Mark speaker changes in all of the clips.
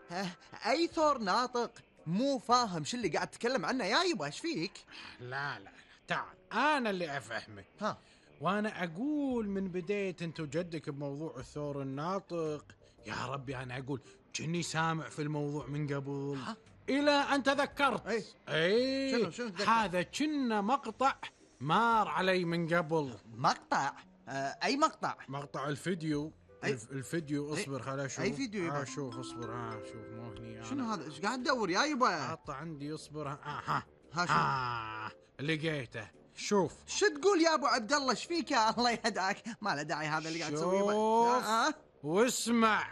Speaker 1: اي ثور ناطق؟ مو فاهم شو اللي قاعد تتكلم عنه يا يبا، ايش فيك؟
Speaker 2: لا تعال انا اللي افهمك.
Speaker 1: ها.
Speaker 2: وانا اقول من بداية انت وجدك بموضوع الثور الناطق، يا ربي انا اقول كني سامع في الموضوع من قبل.
Speaker 1: ها؟
Speaker 2: الى ان تذكرت.
Speaker 1: شنو تذكرت؟
Speaker 2: هذا كنا مقطع مار علي من قبل.
Speaker 1: مقطع؟ اي مقطع؟
Speaker 2: مقطع الفيديو.
Speaker 1: أي.
Speaker 2: الفيديو اصبر خل اشوف.
Speaker 1: اي فيديو يبا؟
Speaker 2: شوف اصبر. شوف مو هني أنا.
Speaker 1: شنو هذا؟ ايش قاعد تدور يا يبا؟
Speaker 2: قطع عندي اصبر.
Speaker 1: ها شنو؟
Speaker 2: لقيته. شوف
Speaker 1: شو تقول يا ابو عبد الله؟ ايش فيك يا الله يهداك؟ ما له داعي هذا اللي قاعد تسويه.
Speaker 2: شوف واسمع.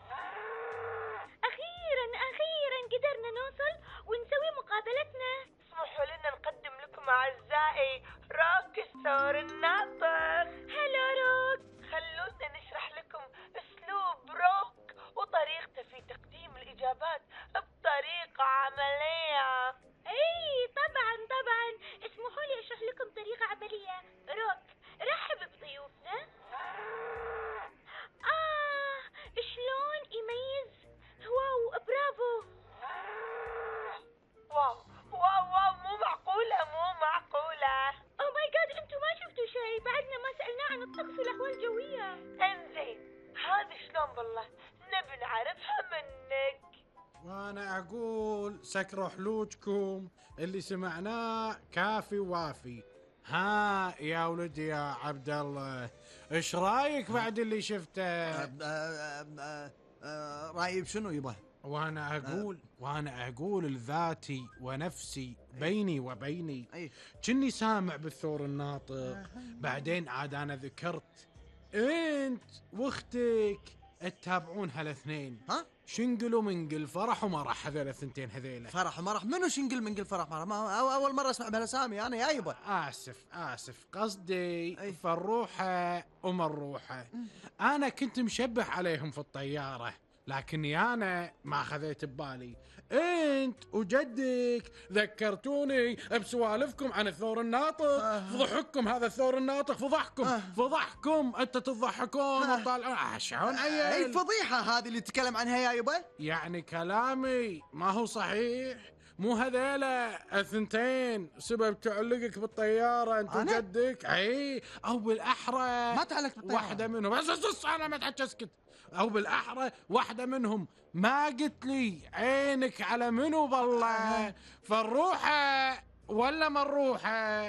Speaker 3: أخيرا قدرنا نوصل ونسوي مقابلتنا. اسمحوا لنا نقدم لكم أعزائي روك الثور الناطق. هلا روك. خلونا نشرح لكم أسلوب روك وطريقته في تقديم الإجابات بطريقة عملية. اي طبعا اسمحوا لي اشرح لكم طريقة عملية. روك رحب بضيوفنا. شلون يميز؟ واو برافو. واو مو معقولة. او ماي جاد، انتوا ما شفتوا شيء، بعدنا ما سألناه عن الطقس والاحوال الجوية. انزين هذا شلون بالله نبي نعرفها منك.
Speaker 2: وانا اقول سكروا حلوجكم، اللي سمعناه كافي وافي. ها يا ولدي يا عبد الله، ايش رايك بعد اللي شفته؟
Speaker 1: رايي بشنو يبا؟
Speaker 2: وانا اقول لذاتي ونفسي بيني وبيني
Speaker 1: أي.
Speaker 2: كني سامع بالثور الناطق. بعدين عاد انا ذكرت انت واختك تتابعون هالاثنين.
Speaker 1: ها؟
Speaker 2: شنقل ومنقل، فرح ومرح، هذول الثنتين هذيله.
Speaker 1: فرح ومرح؟ منو شنقل منقل فرح مرح؟ ما اول مره اسمع بهالاسامي انا يا يبا.
Speaker 2: اسف قصدي
Speaker 1: أي.
Speaker 2: فروحه ومروحه. انا كنت مشبه عليهم في الطياره، لكني انا ما خذيت ببالي. انت وجدك ذكرتوني بسوالفكم عن الثور الناطق. فضحكم هذا الثور الناطق، فضحكم انت تضحكون وطالعون. شلون
Speaker 1: اي
Speaker 2: عيل؟
Speaker 1: فضيحه هذه اللي تتكلم عنها يا يبا؟
Speaker 2: يعني كلامي ما هو صحيح؟ مو هذيلا الثنتين سبب تعلقك بالطيارة انت
Speaker 1: أنا؟
Speaker 2: وجدك؟ اي او بالاحرى
Speaker 1: ما تعلقت بالطيارة.
Speaker 2: واحدة منهم بس انا ما تحكي اسكت. او بالاحرى واحدة منهم ما قلت لي عينك على منو بالله، فالروحة ولا مروحة؟